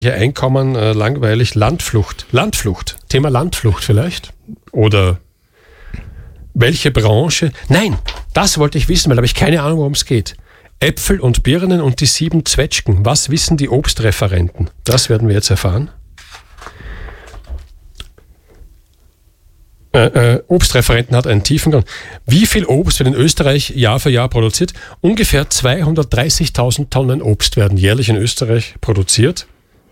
Einkommen langweilig. Landflucht. Thema Landflucht vielleicht? Oder welche Branche? Nein, das wollte ich wissen, weil da habe ich keine Ahnung, worum es geht. Äpfel und Birnen und die 7 Zwetschgen. Was wissen die Obstreferenten? Das werden wir jetzt erfahren. Obstreferenten hat einen tiefen Grund. Wie viel Obst wird in Österreich Jahr für Jahr produziert? Ungefähr 230.000 Tonnen Obst werden jährlich in Österreich produziert.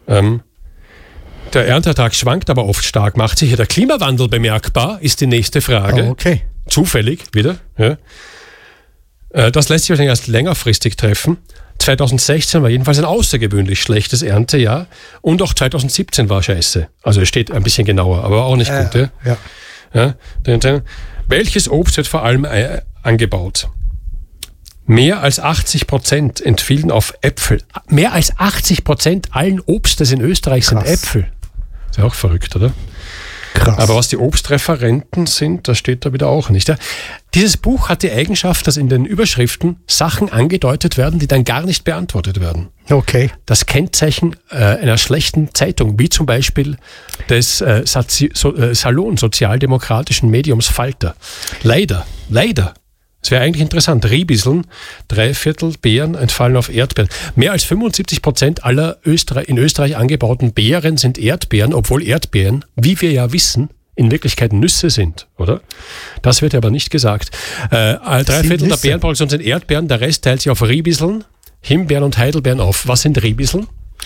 Der Ernteertrag schwankt aber oft stark. Macht sich hier der Klimawandel bemerkbar, ist die nächste Frage. Oh, okay. Zufällig wieder. Ja. Das lässt sich wahrscheinlich erst längerfristig treffen. 2016 war jedenfalls ein außergewöhnlich schlechtes Erntejahr und auch 2017 war scheiße. Also es steht ein bisschen genauer, aber auch nicht gut. Ja. Ja. Welches Obst wird vor allem angebaut? Mehr als 80% entfielen auf Äpfel. Mehr als 80% allen Obstes in Österreich sind Äpfel. Ist ja auch verrückt, oder? Krass. Aber was die Obstreferenten sind, das steht da wieder auch nicht. Ja? Dieses Buch hat die Eigenschaft, dass in den Überschriften Sachen angedeutet werden, die dann gar nicht beantwortet werden. Okay. Das Kennzeichen einer schlechten Zeitung, wie zum Beispiel des Salon sozialdemokratischen Mediums Falter. Leider. Es wäre eigentlich interessant. Riebisseln, 3/4 Beeren entfallen auf Erdbeeren. Mehr als 75% aller in Österreich angebauten Beeren sind Erdbeeren, obwohl Erdbeeren, wie wir ja wissen, in Wirklichkeit Nüsse sind, oder? Das wird aber nicht gesagt. 3/4 der Beerenproduktion sind Erdbeeren, der Rest teilt sich auf Riebisseln, Himbeeren und Heidelbeeren auf. Was sind Riebisseln?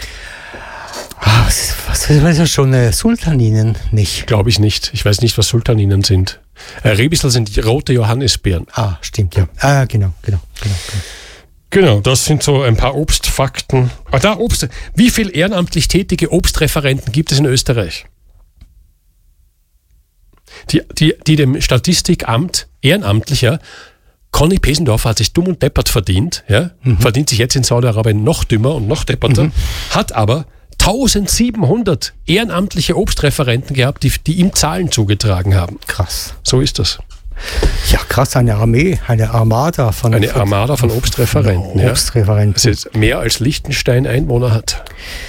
Was ist das schon? Sultaninen nicht? Glaube ich nicht. Ich weiß nicht, was Sultaninen sind. Riebissel sind rote Johannisbeeren. Ah, stimmt, ja. Genau. Genau, das sind so ein paar Obstfakten. Wie viel ehrenamtlich tätige Obstreferenten gibt es in Österreich? Die dem Statistikamt ehrenamtlicher Conny Pesendorfer hat sich dumm und deppert verdient, ja? Verdient sich jetzt in Saudi-Arabien noch dümmer und noch depperter, hat aber 1700 ehrenamtliche Obstreferenten gehabt, die ihm Zahlen zugetragen haben. Krass. So ist das. Ja, krass, eine Armee, eine Armada von Obstreferenten. Ja. Obstreferenten. Das jetzt mehr als Liechtenstein Einwohner hat.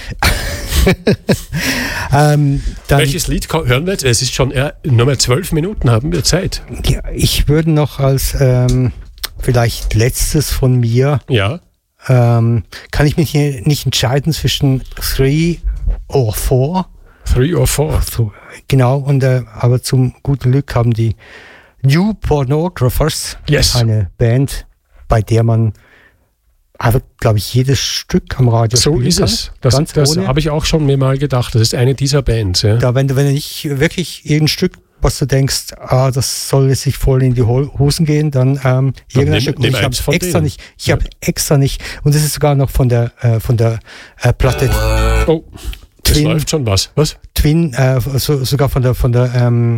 Welches Lied hören wir jetzt? Es ist schon nur mehr 12 Minuten, haben wir Zeit. Ja, ich würde noch als vielleicht letztes von mir, kann ich mich hier nicht entscheiden zwischen 3 or 4. 3 or 4. So, genau, aber zum guten Glück haben die New Pornographers, eine Band, bei der man einfach, glaube ich, jedes Stück am Radio spielen kann. So ist es. Das habe ich auch schon mir mal gedacht. Das ist eine dieser Bands. Ja. Da, wenn du nicht wirklich irgendein Stück, was du denkst, das soll sich voll in die Hosen gehen, dann irgendein Stück. Ich habe extra nicht. Und das ist sogar noch von der Platte. Oh, das läuft schon was. Was? Twin, sogar von der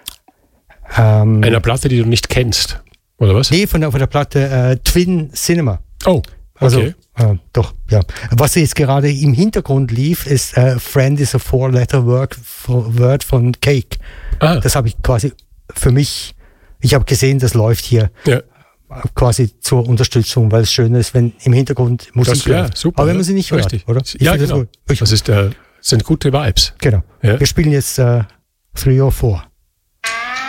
einer Platte, die du nicht kennst, oder was? Nee, von der Platte Twin Cinema. Oh, okay. Also, doch, ja. Was jetzt gerade im Hintergrund lief, ist Friend is a 4-letter word von Cake. Das habe ich quasi für mich, ich habe gesehen, das läuft hier quasi zur Unterstützung, weil es schön ist, wenn im Hintergrund Musik läuft. Super. Aber wenn man sie nicht hört, oder? Ja, genau. Das sind gute Vibes. Genau. Ja. Wir spielen jetzt 3 or 4.